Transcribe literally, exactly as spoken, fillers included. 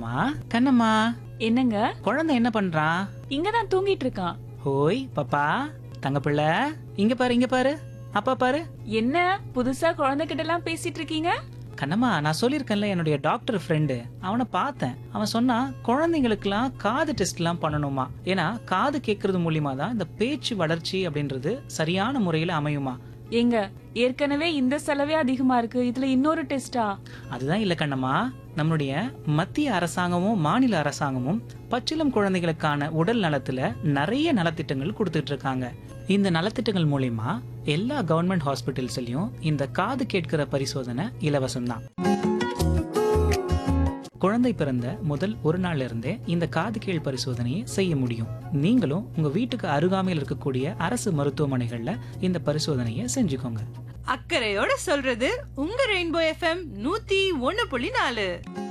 கண்ணம்மா கண்ணம்மா, என்னங்க? குழந்தை என்ன பண்றான்? இங்கதான் தூங்கிட்டு இருக்கான். ஹோய் பாப்பா, தங்கப்பிள்ளை, இங்க பாரு இங்க பாரு, அப்பா பாரு. என்ன புதுசா குழந்தைகிட்ட எல்லாம் பேசிட்டு இருக்கீங்க? கண்ணம்மா, நான் சொல்லியிருக்கேன்ல, என்னுடைய டாக்டர் ஃப்ரெண்டு, அவனை பார்த்தேன். அவன் சொன்னா குழந்தைங்களுக்குலாம் காது டெஸ்ட் எல்லாம் பண்ணணுமா. ஏன்னா காது கேட்கறது மூலியமா தான் இந்த பேச்சு வளர்ச்சி அப்படின்றது சரியான முறையில அமையுமா. ஏங்க, ஏற்கனவே இந்த செலவே அதிகமா இருக்கு, இதுல இன்னொரு டெஸ்டா? அதுதான் இல்ல கண்ணம்மா, நம்மளுடைய மத்திய அரசாங்கமும் மாநில அரசாங்கமும் பச்சிளம் குழந்தைகளுக்கான உடல் நலத்துல நிறைய நலத்திட்டங்கள் கொடுத்துட்டு இருக்காங்க. இந்த நலத்திட்டங்கள் மூலியமா எல்லா கவர்மெண்ட் ஹாஸ்பிட்டல்ஸ்லயும் இந்த காது கேட்கிற பரிசோதனை இலவசம்தான். குழந்தை பிறந்த முதல் ஒரு நாள்ல இருந்தே இந்த காது கேள் பரிசோதனையை செய்ய முடியும். நீங்களும் உங்க வீட்டுக்கு அருகாமையில் இருக்கக்கூடிய அரசு மருத்துவமனைகள்ல இந்த பரிசோதனையை செஞ்சுக்கோங்க. அக்கறையோட சொல்றது உங்க ரெயின்போ எஃப்எம் நூத்தி ஒன்னு புள்ளி நாலு.